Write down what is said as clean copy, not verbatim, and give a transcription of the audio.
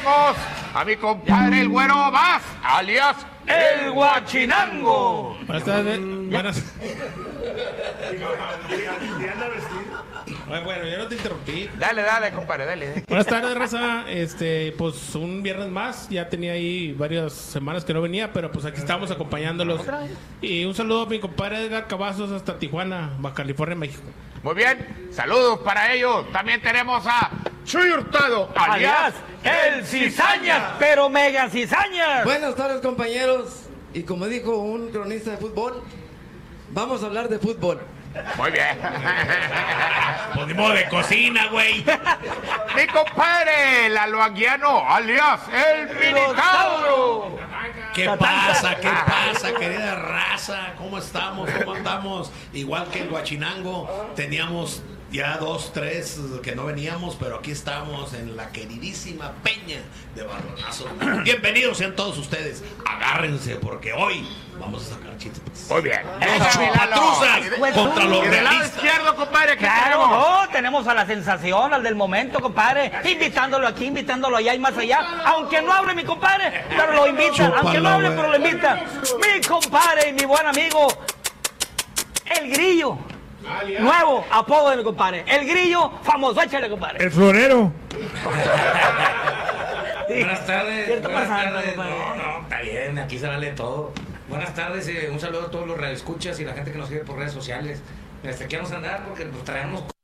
tenemos a mi compadre el Güero Vaz, alias el Guachinango. Buenas tardes. Buenas. Bueno, yo no te interrumpí. Dale, compadre, dale. Buenas tardes, raza. Pues un viernes más. Ya tenía ahí varias semanas que no venía, pero pues aquí estamos acompañándolos. Y un saludo a mi compadre Edgar Cavazos hasta Tijuana, Baja California, México. Muy bien, saludos para ellos. También tenemos a Chuy Hurtado, alias el Cizañas, pero mega Cizañas. Buenas tardes, compañeros. Y como dijo un cronista de fútbol, vamos a hablar de fútbol. Muy bien. Pues ni modo de cocina, güey. Mi compadre, el Aloaguiano, alias el Minotauro. ¿Qué pasa, querida raza? ¿Cómo estamos? ¿Cómo andamos? Igual que el Guachinango, teníamos ya 2, 3 que no veníamos, pero aquí estamos en la queridísima Peña de Balonazo. Bienvenidos sean todos ustedes. Agárrense porque hoy vamos a sacar chistes. Muy bien. Patruzas contra los Y del lado realistas. izquierdo, compadre, ¿qué Claro, tenemos? no, tenemos a la sensación, al del momento, compadre, invitándolo aquí, invitándolo allá y más allá, aunque no hable mi compadre, pero lo invitan, aunque no hable, pero lo invitan. Mi compadre y mi buen amigo, el Grillo. Nuevo apodo de mi compadre, el Grillo famoso, échale, compadre. El florero. Buenas tardes. ¿Qué está Buenas pasando, tardes. compadre? No, está bien, aquí se vale todo. Buenas tardes, un saludo a todos los radioescuchas y la gente que nos sigue por redes sociales. Aquí vamos a andar porque nos traemos